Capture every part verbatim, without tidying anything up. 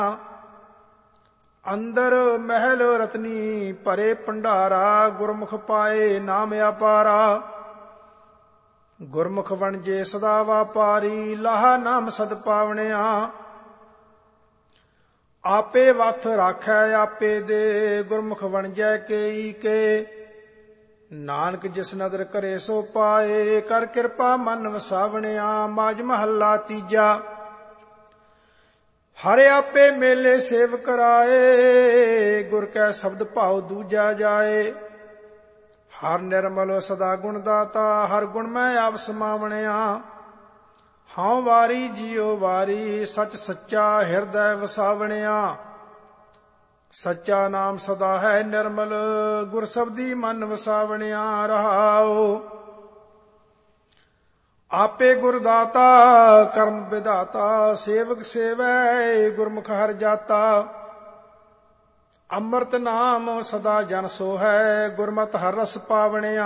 ਅੰਦਰ ਮਹਿਲ ਰਤਨੀ ਭਰੇ ਭੰਡਾਰਾ, ਗੁਰਮੁਖ ਪਾਏ ਨਾਮ ਅਪਾਰਾ। ਗੁਰਮੁਖ ਵਣਜੇ ਸਦਾ ਵਾਪਾਰੀ, ਲਾਹਾ ਨਾਮ ਸਦ ਪਾਵਣਿਆ। ਆਪੇ ਵਥ ਰਾਖੈ ਆਪੇ ਦੇ, ਗੁਰਮੁਖ ਵਣਜੈ ਕੇਈ ਕੇ। ਨਾਨਕ ਜਿਸ ਨਦਰ ਕਰੇ ਸੋ ਪਾਏ, ਕਰ ਕਿਰਪਾ ਮਨ ਵਸਾਵਣਿਆ। ਮਾਝ ਮਹੱਲਾ ਤੀਜਾ। ਹਰਿ ਆਪੇ ਮੇਲੇ ਸੇਵ ਕਰਾਏ, ਗੁਰ ਕੈ ਸ਼ਬਦ ਭਾਉ ਦੂਜਾ ਜਾਏ। ਹਰ ਨਿਰਮਲ ਸਦਾ ਗੁਣ ਦਾਤਾ, ਹਰ ਗੁਣ ਮੈਂ ਆਪ ਸਮਾਵਣਿਆ। ਹਉ ਵਾਰੀ ਜੀਉ ਵਾਰੀ, ਸਚ ਸੱਚਾ ਹਿਰਦੈ ਵਸਾਵਣਿਆ। ਸੱਚਾ ਨਾਮ ਸਦਾ ਹੈ ਨਿਰਮਲ, ਗੁਰ ਸ਼ਬਦੀ ਮਨ ਵਸਾਵਣਿਆ। ਰਹਾਉ ਆਪੇ ਗੁਰ ਦਾਤਾ, ਕਰਮ ਵਿਧਾਤਾ। ਸੇਵਕ ਸੇਵੈ ਗੁਰਮੁਖ ਹਰਿ ਜਾਤਾ। ਅੰਮ੍ਰਿਤ ਨਾਮ ਸਦਾ ਜਨ ਸੋਹੈ, ਗੁਰਮਤਿ ਹਰਿ ਰਸ ਪਾਵਣਿਆ।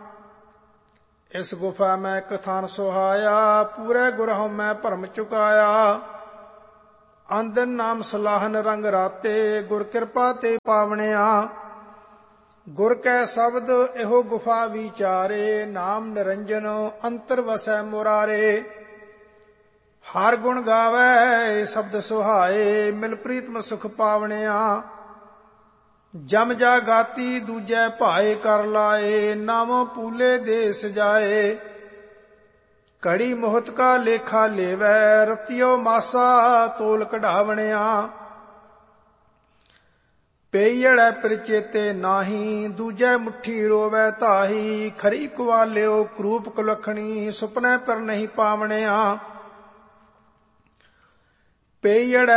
ਇਸ ਗੁਫਾ ਮੈਂ ਇਕ ਥਾਨ ਸੁਹਾਇਆ, ਪੂਰੇ ਗੁਰ ਹਉ ਮੈਂ ਭਰਮ ਚੁਕਾਇਆ। ਆਂਦਨ ਨਾਮ ਸਲਾਹਨ ਰੰਗ ਰਾਤੇ, ਗੁਰ ਕਿਰਪਾ ਤੇ ਪਾਵਣਿਆ। ਗੁਰ ਕੈ ਸ਼ਬਦ ਇਹੋ ਗੁਫਾ ਵਿਚਾਰੇ, ਨਾਮ ਨਿਰੰਜਨ ਅੰਤਰ ਵਸੈ ਮੁਰਾਰੇ। ਹਰ ਗੁਣ ਗਾਵੈ ਸ਼ਬਦ ਸੁਹਾਏ, ਮਿਲ ਪ੍ਰੀਤਮ ਸੁਖ ਪਾਵਣਿਆ। ਜਮ ਜਾ ਗਾਤੀ ਦੂਜੈ ਭਾਏ ਕਰ ਲਾਏ, ਨਾਮੋ ਪੂਲੇ ਦੇ ਸਜਾਏ। ਘੜੀ ਮੋਹਤ ਕਾ ਲੇਖਾ ਲੇਵੈ, ਰਤਿਓ ਮਾਸਾ ਤੋਲ ਕਢਾਵਣਿਆ। ਪਈੜੈ ਪ੍ਰਚੇਤੇ ਨਾਹੀ, ਦੂਜੈ ਮੁੱਠੀ ਰੋਵੈ ਤਾਹੀ। ਖਰੀ ਕੁਆਲਿਓ ਕਰੂਪ ਕੁਲਖਣੀ, ਸੁਪਨੈ ਪਰ ਨਹੀਂ ਪਾਵਣਿਆ। ਪਈੜੈ